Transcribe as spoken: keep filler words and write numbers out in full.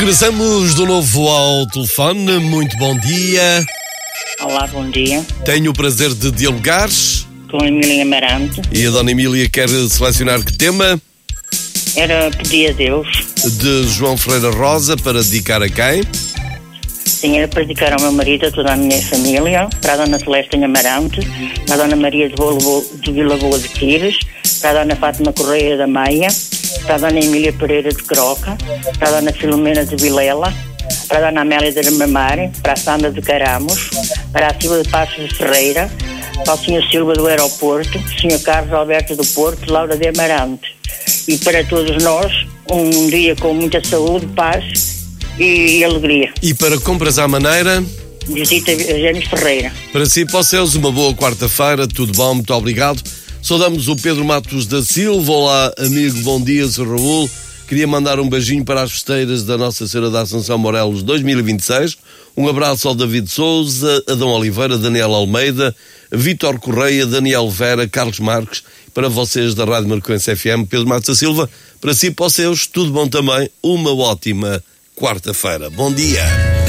Regressamos de novo ao telefone. Muito bom dia. Olá, bom dia. Tenho o prazer de dialogar com a Emília Amarante. E a Dona Emília quer selecionar que tema? Era Pedir a Deus. De João Ferreira Rosa, para dedicar a quem? Sim, era para dedicar ao meu marido, a toda a minha família, para a Dona Celeste Amarante, para a Dona Maria de, Bolo, de Vila Boa de Quires, para a Dona Fátima Correia da Maia, para a Dona Emília Pereira de Croca, para a Dona Filomena de Vilela, para a Dona Amélia de Armamar, para a Sandra de Caramos, para a Silva de Passos de Ferreira, para o senhor Silva do Aeroporto, senhor Carlos Alberto do Porto, Laura de Amarante. E para todos nós, um dia com muita saúde, paz e alegria. E para compras à maneira? Visita Eugênio Ferreira. Para si, para vocês, uma boa quarta-feira, tudo bom, muito obrigado. Saudamos o Pedro Matos da Silva. Olá, amigo, bom dia, Sr Raul. Queria mandar um beijinho para as festeiras da Nossa Senhora da Assunção Morelos dois mil e vinte e seis. Um abraço ao David Souza, Adão Oliveira, Daniel Almeida, Vítor Correia, Daniel Vera, Carlos Marques. Para vocês da Rádio Marcoense F M, Pedro Matos da Silva. Para si, para os seus, tudo bom também. Uma ótima quarta-feira. Bom dia.